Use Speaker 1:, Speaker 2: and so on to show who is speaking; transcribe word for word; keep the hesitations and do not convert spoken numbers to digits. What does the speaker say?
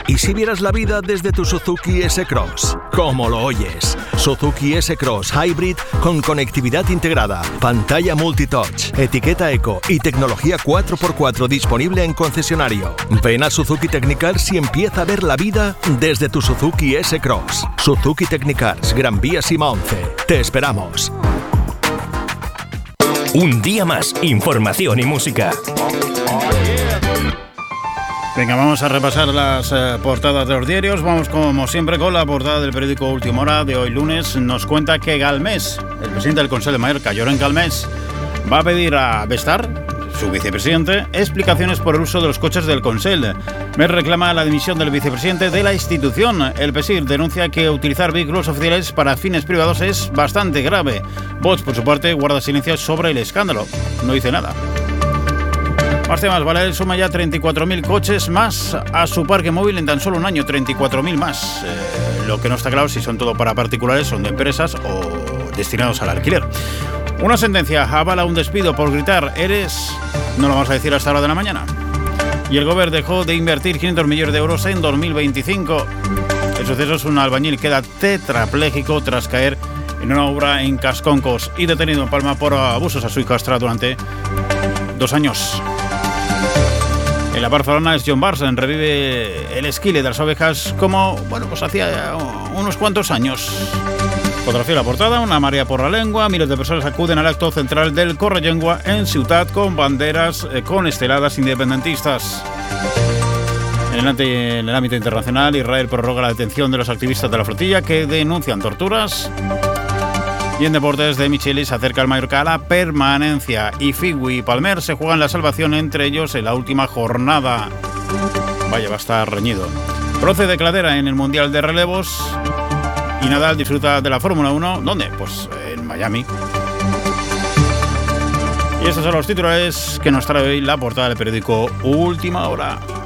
Speaker 1: ¿Y si vieras la vida desde tu Suzuki S-Cross? ¿Cómo lo oyes? Suzuki S-Cross Hybrid con conectividad integrada, pantalla multitouch, etiqueta eco y tecnología cuatro por cuatro disponible en concesionario. Ven a Suzuki Technicars y empieza a ver la vida desde tu Suzuki S-Cross. Suzuki Technicars, Gran Vía Sima once. Te esperamos.
Speaker 2: Un día más, información y música.
Speaker 3: Venga, vamos a repasar las eh, portadas de los diarios. Vamos como siempre con la portada del periódico Última Hora de hoy lunes. Nos cuenta que Galmés, el presidente del Consell de Mallorca, Llorenç Galmés, va a pedir a Bestar, su vicepresidente, explicaciones por el uso de los coches del Consell. Me reclama la dimisión del vicepresidente de la institución. El P S I R denuncia que utilizar vehículos oficiales para fines privados es bastante grave. Vox, por su parte, guarda silencio sobre el escándalo. No dice nada. Más temas. Baleares suma ya treinta y cuatro mil coches más a su parque móvil en tan solo un año. treinta y cuatro mil más. Eh, lo que no está claro si son todo para particulares, son de empresas o destinados al alquiler. Una sentencia avala un despido por gritar «eres». No lo vamos a decir hasta la hora de la mañana. Y el Gobierno dejó de invertir quinientos millones de euros en dos mil veinticinco. El suceso es un albañil queda tetrapléjico tras caer en una obra en Casconcos y detenido en Palma por abusos a su hijastra durante dos años. En la Barcelona es John Barsen, revive el esquile de las ovejas como, bueno, pues hacía unos cuantos años. Fotografía de la portada, una marea por la lengua, miles de personas acuden al acto central del Correllengua en Ciutat con banderas eh, con esteladas independentistas. En el, ante, en el ámbito internacional, Israel prorroga la detención de los activistas de la flotilla que denuncian torturas. Y en deportes, de Michelis acerca al Mallorca a la permanencia y Figui y Palmer se juegan la salvación entre ellos en la última jornada. Vaya, va a estar reñido. Bronce de Cladera en el Mundial de Relevos y Nadal disfruta de la Fórmula uno. ¿Dónde? Pues en Miami. Y estos son los titulares que nos trae hoy la portada del periódico Última Hora.